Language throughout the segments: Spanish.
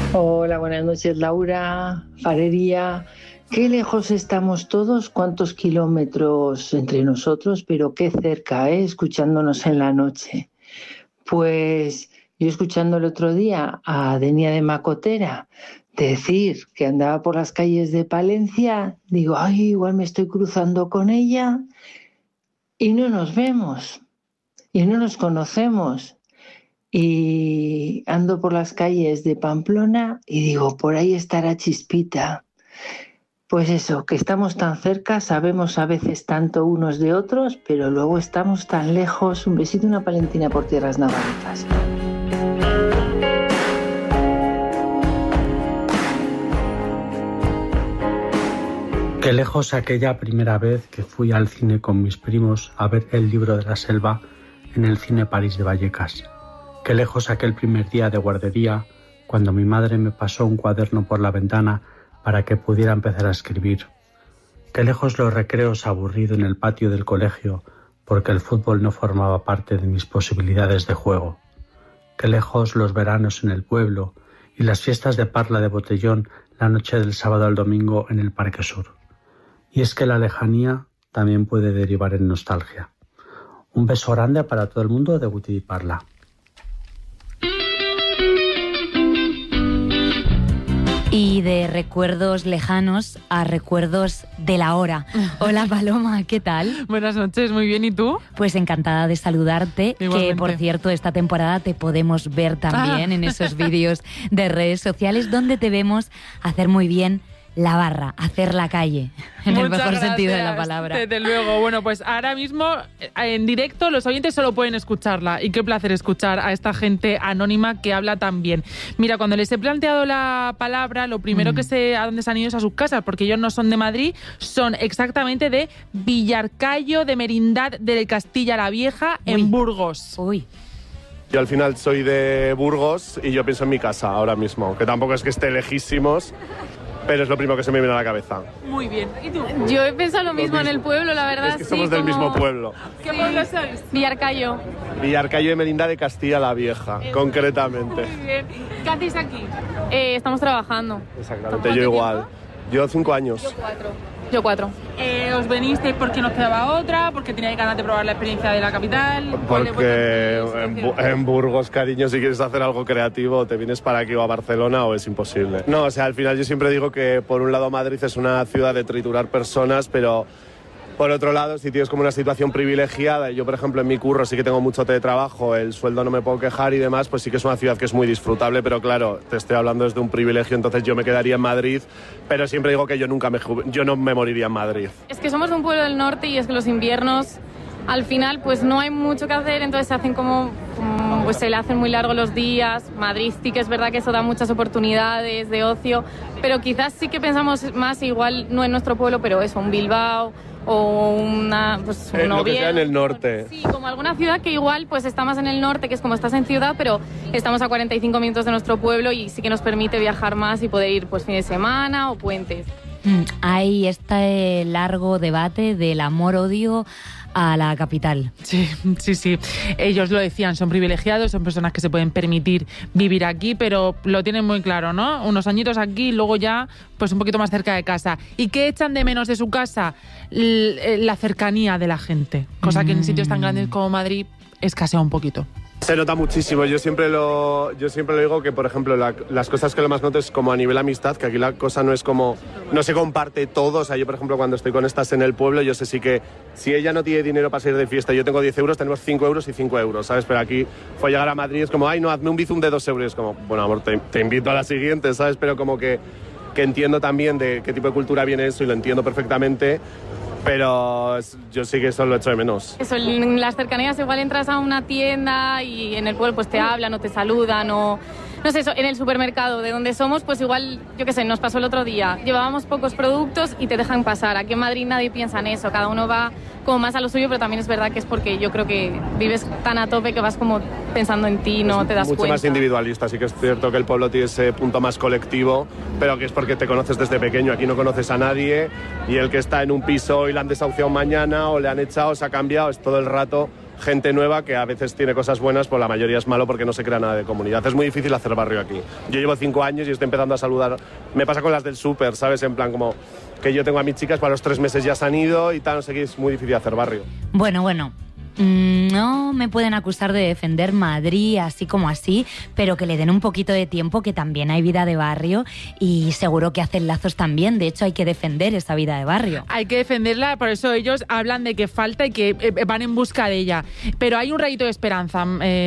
Hola, buenas noches, Laura, Farería. Qué lejos estamos todos, cuántos kilómetros entre nosotros, pero qué cerca, escuchándonos en la noche. Pues yo escuchando el otro día a Denia de Macotera decir que andaba por las calles de Palencia, digo, ay, igual me estoy cruzando con ella y no nos vemos y no nos conocemos. Y ando por las calles de Pamplona y digo, por ahí estará Chispita. Pues eso, que estamos tan cerca, sabemos a veces tanto unos de otros, pero luego estamos tan lejos. Un besito y una palentina por tierras navarras. Qué lejos aquella primera vez que fui al cine con mis primos a ver El libro de la selva en el Cine París de Vallecas. Qué lejos aquel primer día de guardería cuando mi madre me pasó un cuaderno por la ventana para que pudiera empezar a escribir. Qué lejos los recreos aburrido en el patio del colegio porque el fútbol no formaba parte de mis posibilidades de juego. Qué lejos los veranos en el pueblo y las fiestas de parla de botellón la noche del sábado al domingo en el Parque Sur. Y es que la lejanía también puede derivar en nostalgia. Un beso grande para todo el mundo de Guti y Parla. Y de recuerdos lejanos a recuerdos de la hora. Hola Paloma, ¿qué tal? Buenas noches, muy bien, ¿y tú? Pues encantada de saludarte, Igualmente. Que por cierto esta temporada te podemos ver también en esos vídeos de redes sociales donde te vemos hacer muy bien la barra, hacer la calle, en Muchas el mejor gracias, sentido de la palabra. Desde luego. Bueno, pues ahora mismo en directo los oyentes solo pueden escucharla y qué placer escuchar a esta gente anónima que habla tan bien. Mira, cuando les he planteado la palabra, lo primero que sé a dónde se han ido es a sus casas, porque ellos no son de Madrid, son exactamente de Villarcayo de Merindad de Castilla la Vieja, en Burgos. Uy. Yo al final soy de Burgos y yo pienso en mi casa ahora mismo, que tampoco es que esté lejísimos, pero es lo primero que se me viene a la cabeza. Muy bien. ¿Y tú? Yo he pensado lo mismo en el pueblo, la verdad. Es que somos del mismo pueblo. ¿Qué pueblo sois? Villarcayo. Villarcayo de Merindad de Castilla la Vieja, concretamente. Muy bien. ¿Qué hacéis aquí? Estamos trabajando. Exactamente, yo igual. Yo 5 años. Yo 4. ¿Os venisteis porque nos quedaba otra? ¿Porque teníais ganas de probar la experiencia de la capital? Porque en Burgos, cariño, si quieres hacer algo creativo, te vienes para aquí o a Barcelona o es imposible. No, o sea, al final yo siempre digo que por un lado Madrid es una ciudad de triturar personas, pero por otro lado, si tienes como una situación privilegiada, yo por ejemplo en mi curro sí que tengo mucho teletrabajo, el sueldo no me puedo quejar y demás, pues sí que es una ciudad que es muy disfrutable, pero claro, te estoy hablando desde un privilegio, entonces yo me quedaría en Madrid, pero siempre digo que yo no me moriría en Madrid. Es que somos de un pueblo del norte y es que los inviernos, al final, pues no hay mucho que hacer, entonces se hacen pues se le hacen muy largos los días. Madrid sí que es verdad que eso da muchas oportunidades de ocio, pero quizás sí que pensamos más, igual no en nuestro pueblo, pero eso, un Bilbao o un lo que sea en el norte. Sí, como alguna ciudad que igual pues está más en el norte, que es como estás en ciudad, pero estamos a 45 minutos de nuestro pueblo y sí que nos permite viajar más y poder ir pues fin de semana o puentes. Hay este largo debate del amor-odio a la capital. Sí. Ellos lo decían, son privilegiados, son personas que se pueden permitir vivir aquí, pero lo tienen muy claro, ¿no? Unos añitos aquí, luego ya pues un poquito más cerca de casa. ¿Y qué echan de menos de su casa? La cercanía de la gente, cosa que en sitios tan grandes como Madrid escasea un poquito. Se nota muchísimo, yo siempre lo digo que, por ejemplo, las cosas que lo más noto es como a nivel amistad, que aquí la cosa no es como, no se comparte todo, o sea, yo por ejemplo cuando estoy con estas en el pueblo, yo sé sí que si ella no tiene dinero para salir de fiesta y yo tengo 10 euros, tenemos 5 euros y 5 euros, ¿sabes? Pero aquí fue llegar a Madrid, es como, ay no, hazme un bizum de 2 euros, es como, bueno amor, te invito a la siguiente, ¿sabes? Pero como que entiendo también de qué tipo de cultura viene eso y lo entiendo perfectamente. Pero yo sí que eso lo echo de menos. Eso, en las cercanías igual entras a una tienda y en el pueblo pues te hablan o te saludan o... No sé, eso, en el supermercado de donde somos, pues igual, yo qué sé, nos pasó el otro día. Llevábamos pocos productos y te dejan pasar. Aquí en Madrid nadie piensa en eso, cada uno va como más a lo suyo, pero también es verdad que es porque yo creo que vives tan a tope que vas como pensando en ti, no te das cuenta. Mucho más individualista, sí que es cierto que el pueblo tiene ese punto más colectivo, pero que es porque te conoces desde pequeño, aquí no conoces a nadie y el que está en un piso y le han desahuciado mañana o le han echado, se ha cambiado, es todo el rato gente nueva que a veces tiene cosas buenas, pues la mayoría es malo porque no se crea nada de comunidad. Es muy difícil hacer barrio aquí. Yo llevo 5 años y estoy empezando a saludar. Me pasa con las del súper, ¿sabes? En plan como que yo tengo a mis chicas, para los 3 meses ya se han ido y tal, no sé qué, es muy difícil hacer barrio. Bueno. No me pueden acusar de defender Madrid así como así, pero que le den un poquito de tiempo, que también hay vida de barrio y seguro que hacen lazos también. De hecho, hay que defender esa vida de barrio. Hay que defenderla, por eso ellos hablan de que falta y que van en busca de ella. Pero hay un rayito de esperanza,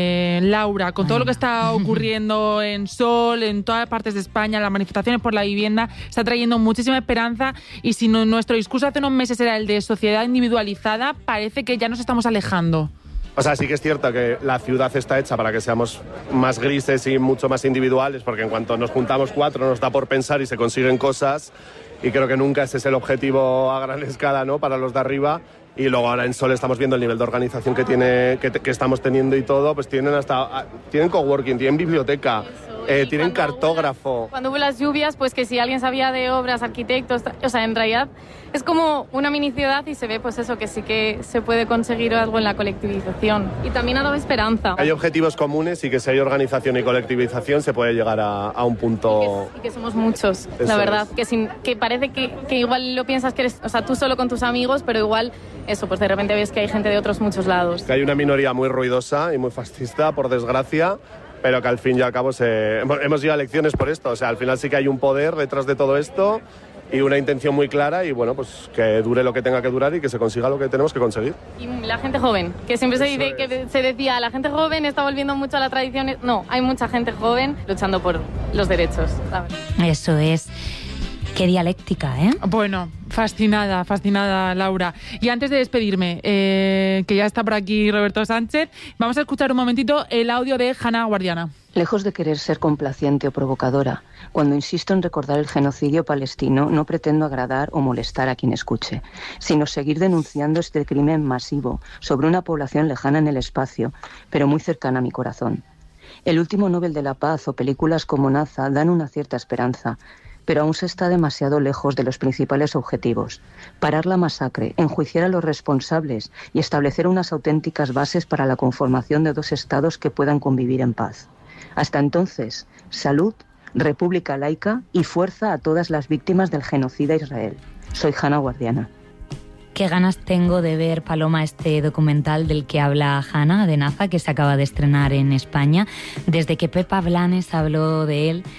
Laura, con todo lo que está ocurriendo en Sol, en todas partes de España, las manifestaciones por la vivienda, está trayendo muchísima esperanza y si nuestro discurso hace unos meses era el de sociedad individualizada, parece que ya nos estamos alejando. O sea, sí que es cierto que la ciudad está hecha para que seamos más grises y mucho más individuales, porque en cuanto nos juntamos 4 nos da por pensar y se consiguen cosas, y creo que nunca ese es el objetivo a gran escala, ¿no?, para los de arriba. Y luego ahora en Sol estamos viendo el nivel de organización que estamos teniendo y todo, pues tienen coworking, tienen biblioteca, tienen cartógrafo. Cuando hubo las lluvias, pues que si alguien sabía de obras, arquitectos, o sea, en realidad es como una mini ciudad y se ve pues eso, que sí que se puede conseguir algo en la colectivización. Y también ha dado esperanza. Hay objetivos comunes y que si hay organización y colectivización se puede llegar a un punto... Y que somos muchos, la verdad. Que parece que igual lo piensas que eres, o sea, tú solo con tus amigos, pero igual eso, pues de repente ves que hay gente de otros muchos lados. Que hay una minoría muy ruidosa y muy fascista, por desgracia, pero que al fin y al cabo hemos ido a elecciones por esto. O sea, al final sí que hay un poder detrás de todo esto y una intención muy clara y bueno, pues que dure lo que tenga que durar y que se consiga lo que tenemos que conseguir. Y la gente joven, que siempre se decía, la gente joven está volviendo mucho a la tradición. No, hay mucha gente joven luchando por los derechos, ¿sabes? Eso es. Qué dialéctica, ¿eh? Bueno, fascinada, Laura. Y antes de despedirme, que ya está por aquí Roberto Sánchez, vamos a escuchar un momentito el audio de Hannah Guardiana. Lejos de querer ser complaciente o provocadora, cuando insisto en recordar el genocidio palestino, no pretendo agradar o molestar a quien escuche, sino seguir denunciando este crimen masivo sobre una población lejana en el espacio, pero muy cercana a mi corazón. El último Nobel de la Paz o películas como Naza dan una cierta esperanza, pero aún se está demasiado lejos de los principales objetivos: parar la masacre, enjuiciar a los responsables y establecer unas auténticas bases para la conformación de 2 estados que puedan convivir en paz. Hasta entonces, salud, república laica y fuerza a todas las víctimas del genocida Israel. Soy Hannah Guardiana. Qué ganas tengo de ver, Paloma, este documental del que habla Hannah, de Naza, que se acaba de estrenar en España, desde que Pepa Blanes habló de él.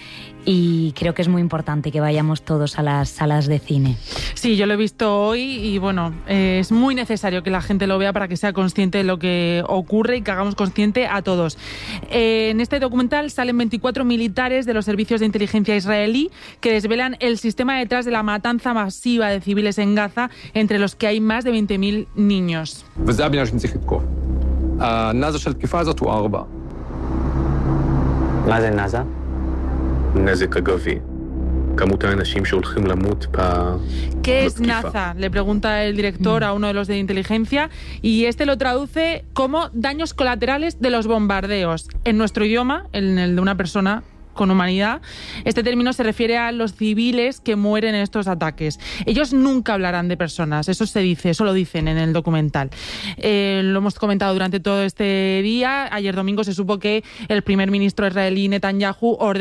Y creo que es muy importante que vayamos todos a las salas de cine. Sí, yo lo he visto hoy y bueno, es muy necesario que la gente lo vea para que sea consciente de lo que ocurre y que hagamos consciente a todos. En este documental salen 24 militares de los servicios de inteligencia israelí que desvelan el sistema detrás de la matanza masiva de civiles en Gaza, entre los que hay más de 20.000 niños. ¿Qué es Naza?, le pregunta el director a uno de los de inteligencia, y este lo traduce como daños colaterales de los bombardeos. En nuestro idioma, en el de una persona con humanidad, este término se refiere a los civiles que mueren en estos ataques. Ellos nunca hablarán de personas, eso lo dicen en el documental. Lo hemos comentado durante todo este día. Ayer domingo se supo que el primer ministro israelí Netanyahu ordenó